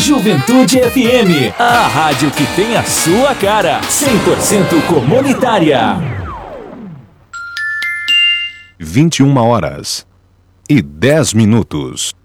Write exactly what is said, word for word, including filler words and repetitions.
Juventude F M, a rádio que tem a sua cara, cem por cento comunitária. vinte e uma horas e dez minutos.